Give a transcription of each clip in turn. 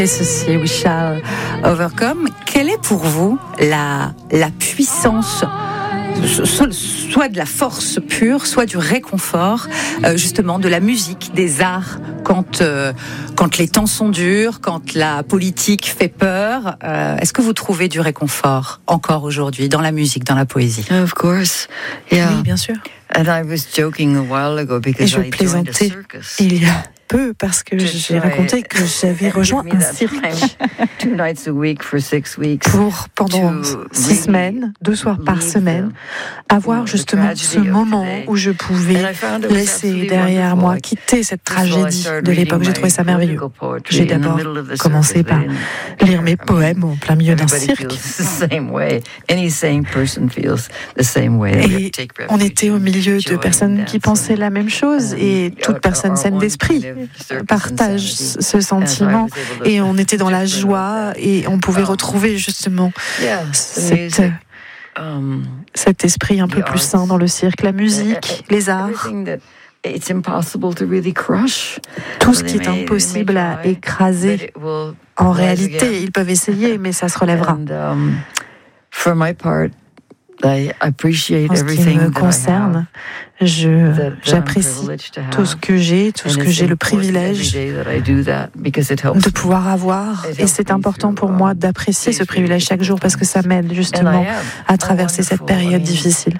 Et ceci, We Shall Overcome. Quelle est pour vous la puissance, soit de la force pure, soit du réconfort, justement, de la musique, des arts, quand les temps sont durs, quand la politique fait peur? Est-ce que vous trouvez du réconfort encore aujourd'hui dans la musique, dans la poésie? Of course, yeah. Oui, bien sûr. And I was joking a while ago because Et je I joined a plaisantais circus. il y a peu parce que j'ai raconté que j'avais rejoint un cirque 2 nights a week for 6 weeks. pour pendant 6 semaines, 2 soirs par semaine, avoir justement ce moment où je pouvais laisser derrière moi, quitter cette tragédie de l'époque. J'ai trouvé ça merveilleux. J'ai d'abord commencé par lire mes poèmes en plein milieu d'un cirque. Et on était au milieu de personnes qui pensaient la même chose, et toute personne saine d'esprit partage ce sentiment, et on était dans la joie et on pouvait retrouver justement cet esprit un peu plus sain dans le cirque, la musique, les arts. Tout ce qui est impossible à écraser, en réalité, ils peuvent essayer, mais ça se relèvera. En ce qui me concerne, j'apprécie tout ce que j'ai, le privilège de pouvoir avoir, et c'est important pour moi d'apprécier ce privilège chaque jour parce que ça m'aide justement à traverser cette période difficile.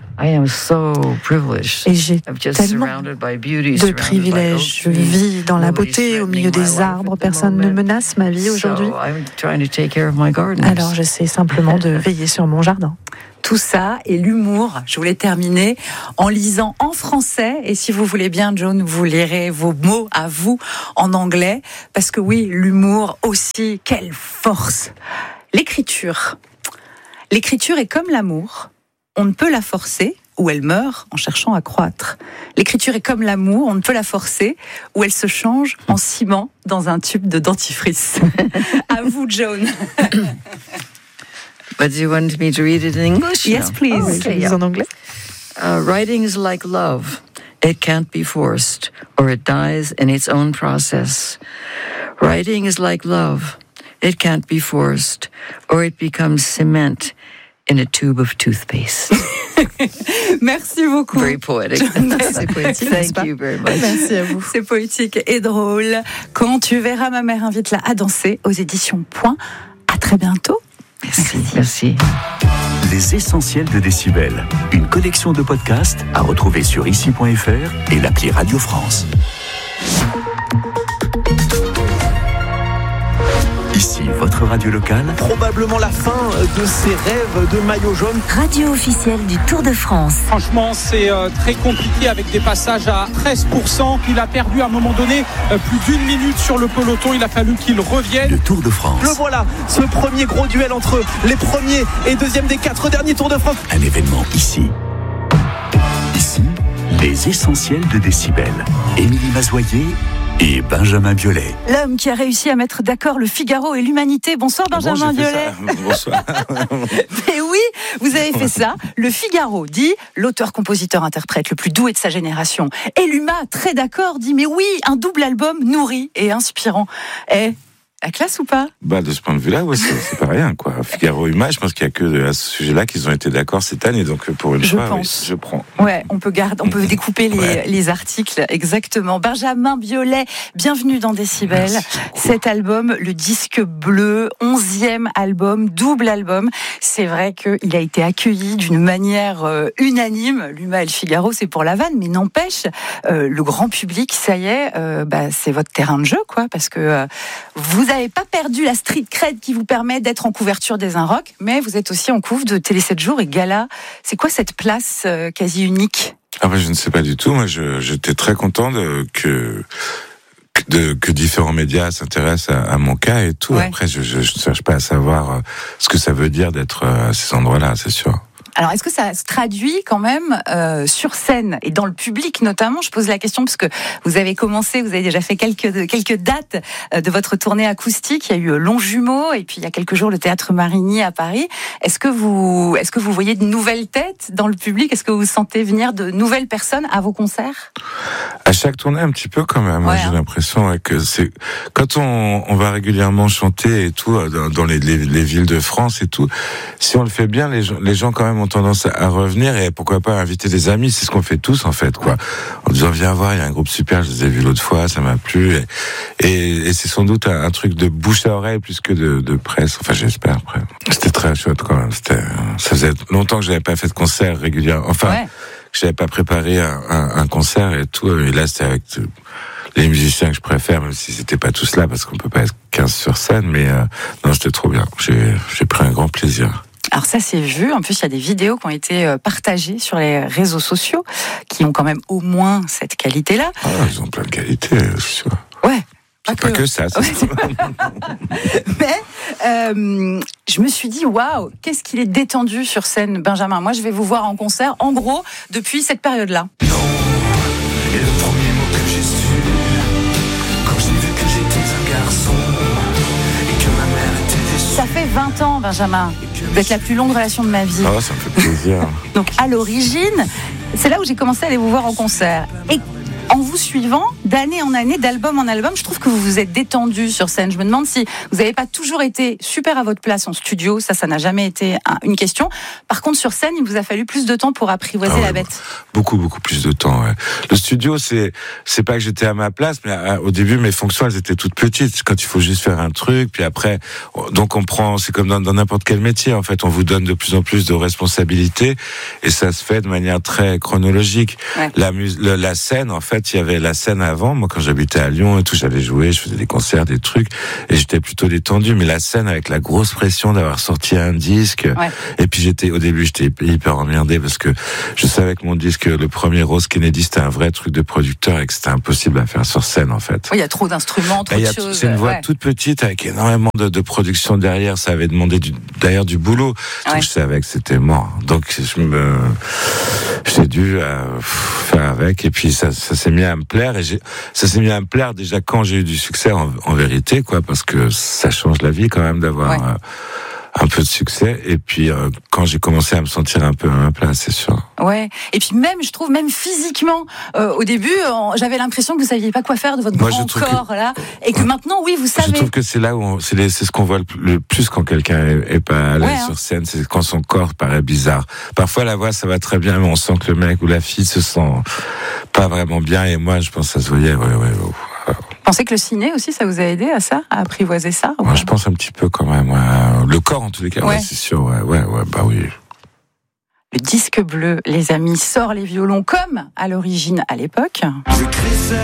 Et j'ai tellement de privilèges. Je vis dans la beauté, au milieu des arbres, personne ne menace ma vie aujourd'hui. Alors j'essaie simplement de veiller sur mon jardin. Tout ça et l'humour. Je voulais terminer en lisant en français, et si vous voulez bien, John, vous lirez vos mots à vous en anglais, parce que oui, l'humour aussi, quelle force. L'écriture est comme l'amour, on ne peut la forcer ou elle meurt en cherchant à croître. L'écriture est comme l'amour, on ne peut la forcer ou elle se change en ciment dans un tube de dentifrice. À vous, John. But do you want me to read it in English? Yes, please. Okay, en anglais. Writing is like love. It can't be forced, or it dies in its own process. Writing is like love. It can't be forced, or it becomes cement in a tube of toothpaste. Merci beaucoup. Very poetic. C'est poétique, Thank you very much. Merci à vous. C'est poétique et drôle. Quand tu verras ma mère invite-la à danser aux éditions Point. À très bientôt. Merci. Les essentiels de Décibel. Une collection de podcasts à retrouver sur ici.fr et l'appli Radio France. Ici, votre radio locale. Probablement la fin de ses rêves de maillot jaune. Radio officielle du Tour de France. Franchement, c'est très compliqué avec des passages à 13%. Il a perdu à un moment donné plus d'1 minute sur le peloton. Il a fallu qu'il revienne. Le Tour de France. Le voilà, ce premier gros duel entre les premiers et deuxièmes des 4 derniers Tours de France. Un événement ici. Ici, les essentiels de Décibel. Émilie Mazoyer et Benjamin Biolay. L'homme qui a réussi à mettre d'accord le Figaro et l'humanité. Bonsoir Benjamin Biolay. Bonsoir. Mais oui, vous avez fait ça. Le Figaro dit l'auteur-compositeur-interprète le plus doué de sa génération. Et l'UMA, très d'accord, dit mais oui, un double album nourri et inspirant. La classe ou pas? De ce point de vue-là, ouais, c'est pas rien, quoi. Figaro Humain, je pense qu'il y a que à ce sujet-là qu'ils ont été d'accord cette année, donc pour une fois, oui, je prends. Ouais, on peut découper les articles, exactement. Benjamin Biolay, bienvenue dans Décibel. Cet album, le disque bleu, 11e album, double album. C'est vrai qu'il a été accueilli d'une manière unanime. L'UMA et le Figaro, c'est pour la vanne, mais n'empêche, le grand public, ça y est, c'est votre terrain de jeu, quoi, parce que vous n'avez pas perdu la street cred qui vous permet d'être en couverture des Inrocks, mais vous êtes aussi en couve de Télé 7 jours et Gala. C'est quoi cette place quasi unique? Je ne sais pas du tout. Moi, j'étais très content que différents médias s'intéressent à mon cas et tout. Ouais. Après, je ne cherche pas à savoir ce que ça veut dire d'être à ces endroits-là, c'est sûr. Alors, est-ce que ça se traduit quand même sur scène et dans le public notamment? Je pose la question parce que vous avez déjà fait quelques dates de votre tournée acoustique. Il y a eu Longjumeau et puis il y a quelques jours le Théâtre Marigny à Paris. Est-ce que vous voyez de nouvelles têtes dans le public? Est-ce que vous sentez venir de nouvelles personnes à vos concerts? À chaque tournée, un petit peu quand même. Ouais, j'ai l'impression que c'est quand on va régulièrement chanter et tout dans les villes de France et tout. Si on le fait bien, les gens quand même ont tendance à revenir et pourquoi pas inviter des amis. C'est ce qu'on fait tous en fait, quoi. En disant viens voir, il y a un groupe super, je les ai vus l'autre fois, ça m'a plu et c'est sans doute un truc de bouche à oreille plus que de presse. Enfin, j'espère. Après, c'était très chouette quand même. Ça faisait longtemps que j'avais pas fait de concert régulier. Enfin, que j'avais pas préparé un concert et tout. Et là, c'était avec les musiciens que je préfère, même si c'était pas tous là parce qu'on peut pas être 15 sur scène. Mais non, c'était trop bien. J'ai pris un grand plaisir. Alors ça c'est vu, en plus il y a des vidéos qui ont été partagées sur les réseaux sociaux qui ont quand même au moins cette qualité-là. Ah, ils ont plein de qualités, c'est sûr. Ouais. Pas que ça. Mais je me suis dit waouh, qu'est-ce qu'il est détendu sur scène, Benjamin. Moi je vais vous voir en concert, en gros, depuis cette période-là. Non, et le premier mot que j'ai su quand j'ai vu que j'étais un garçon et que ma mère était déçue. Ça fait 20 ans, Benjamin. Vous êtes la plus longue relation de ma vie. Ah, ça me fait plaisir. Donc à l'origine, c'est là où j'ai commencé à aller vous voir en concert. Et en vous suivant, d'année en année, d'album en album, je trouve que vous vous êtes détendu sur scène. Je me demande si vous n'avez pas toujours été super à votre place en studio. Ça n'a jamais été une question. Par contre, sur scène, il vous a fallu plus de temps pour apprivoiser la bête. Beaucoup plus de temps, ouais. Le studio, c'est pas que j'étais à ma place, mais au début, mes fonctions, elles étaient toutes petites. Quand il faut juste faire un truc, puis après, donc c'est comme dans n'importe quel métier, en fait. On vous donne de plus en plus de responsabilités, et ça se fait de manière très chronologique. Ouais. La scène, en fait, il y avait la scène avant. Moi, quand j'habitais à Lyon et tout, j'allais jouer, je faisais des concerts, des trucs, et j'étais plutôt détendu. Mais la scène avec la grosse pression d'avoir sorti un disque, et puis au début, j'étais hyper emmerdé parce que je savais que mon disque, le premier Rose Kennedy, c'était un vrai truc de producteur et que c'était impossible à faire sur scène, en fait. Oui, il y a trop d'instruments, trop de choses. C'est une voix toute petite avec énormément de production derrière. Ça avait demandé d'ailleurs du boulot. Donc je savais que c'était mort. Donc j'ai dû faire avec, et puis ça s'est mis à me plaire, et ça s'est mis à me plaire déjà quand j'ai eu du succès en vérité, quoi, parce que ça change la vie quand même d'avoir un peu de succès, et puis quand j'ai commencé à me sentir un peu à ma place, c'est sûr. Ouais, et puis je trouve même physiquement, au début, j'avais l'impression que vous saviez pas quoi faire de votre grand corps, là, et que maintenant, oui, vous savez. Je trouve que c'est là où c'est ce qu'on voit le plus quand quelqu'un est pas à l'aise sur scène, c'est quand son corps paraît bizarre. Parfois, la voix, ça va très bien, mais on sent que le mec ou la fille se sent pas vraiment bien, et moi, je pense que ça se voyait, Vous pensez que le ciné aussi, ça vous a aidé à ça, à apprivoiser ça? Moi, je pense un petit peu quand même. Le corps, en tous les cas, c'est sûr. Bah oui. Le disque bleu, les amis, sort les violons comme à l'origine, à l'époque.